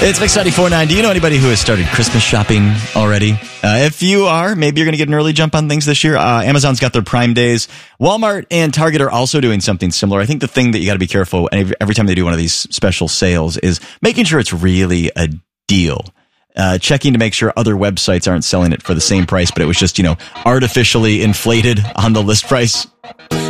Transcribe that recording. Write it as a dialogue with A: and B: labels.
A: It's Mix 94.9. Do you know anybody who has started Christmas shopping already? If you are, maybe you're going to get an early jump on things this year. Amazon's got their Prime Days. Walmart and Target are also doing something similar. I think the thing that you got to be careful every time they do one of these special sales is making sure it's really a deal. Checking to make sure other websites aren't selling it for the same price, but it was just, artificially inflated on the list price.